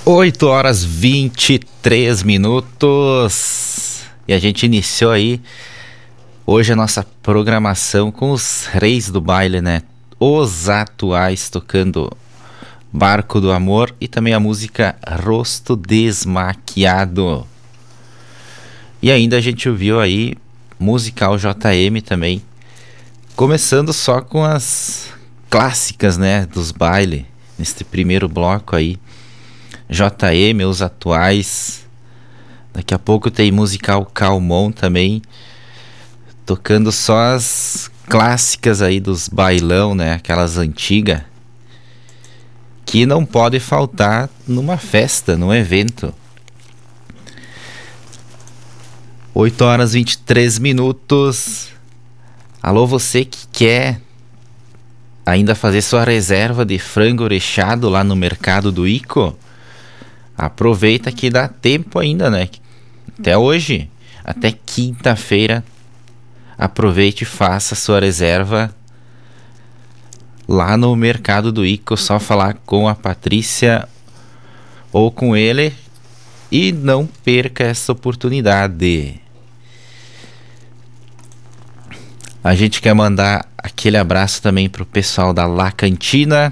8h23. E a gente iniciou aí hoje a nossa programação com os reis do baile, né? Os atuais tocando Barco do Amor e também a música Rosto Desmaquiado. E ainda a gente ouviu aí musical JM também, começando só com as clássicas, né, dos bailes, neste primeiro bloco aí. JM, os atuais. Daqui a pouco tem musical Calmon também, tocando só as clássicas aí dos bailão, né? Aquelas antigas que não pode faltar numa festa, num evento. 8h23. Alô, você que quer ainda fazer sua reserva de frango orechado lá no mercado do Ico? Aproveita que dá tempo ainda, né? Até hoje, até quinta-feira. Aproveite e faça sua reserva lá no mercado do Ico. Só falar com a Patrícia ou com ele e não perca essa oportunidade. A gente quer mandar aquele abraço também pro pessoal da La Cantina,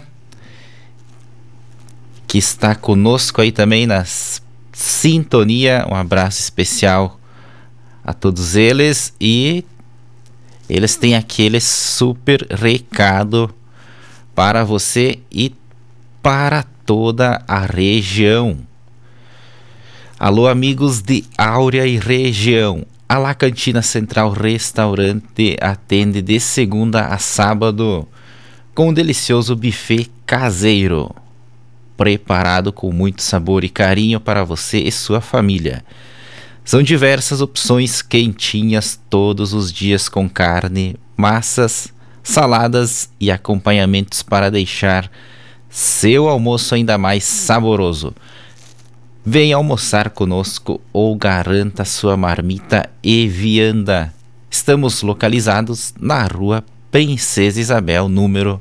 que está conosco aí também na sintonia. Um abraço especial a todos eles. E eles têm aquele super recado para você e para toda a região. Alô, amigos de Áurea e região. A La Cantina Central Restaurante atende de segunda a sábado com um delicioso buffet caseiro, preparado com muito sabor e carinho para você e sua família. São diversas opções quentinhas todos os dias, com carne, massas, saladas e acompanhamentos para deixar seu almoço ainda mais saboroso. Venha almoçar conosco ou garanta sua marmita e vianda. Estamos localizados na Rua Princesa Isabel, número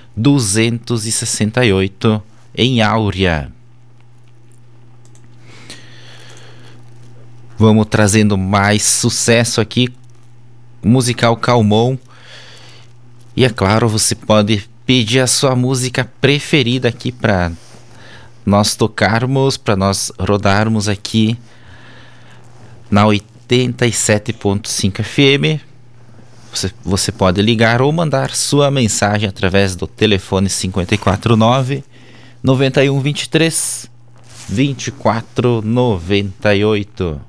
268, em Áurea. Vamos trazendo mais sucesso aqui, musical Calmon. E é claro, você pode pedir a sua música preferida aqui para nós tocarmos, para nós rodarmos aqui na 87.5 FM. Você pode ligar ou mandar sua mensagem através do telefone 549 9123 2498.